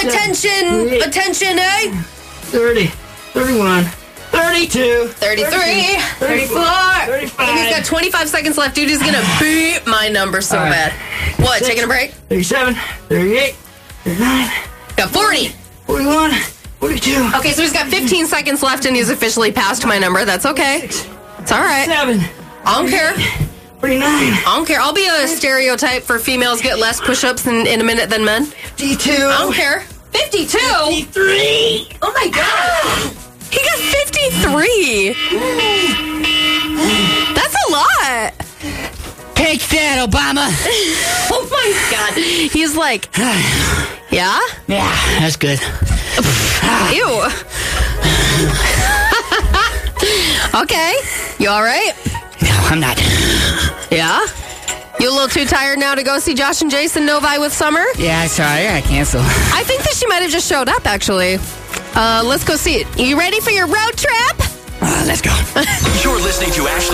Attention, eh? 30, 31, 32, 33, 34, 35. He's got 25 seconds left. Dude is going to beat my number so bad. What, taking a break? 37, 38, 39. Got 40. 41, 42. Okay, so he's got 15 seconds left and he's officially passed my number. That's okay. It's all right. 7. I don't care. 49. I don't care. I'll be a stereotype for females get less push-ups in a minute than men. 52. I don't care. 52? 53. Oh my God. He got 53. That's a lot. Take that, Obama. Oh my God. He's like, yeah? Yeah, that's good. Ew. Okay. You all right? No, I'm not. Yeah? You a little too tired now to go see Josh and Jason Novi with Summer? Yeah, sorry, I cancel. I think that she might have just showed up, actually. Let's go see it. You ready for your road trip? Let's go. You're listening to Ashley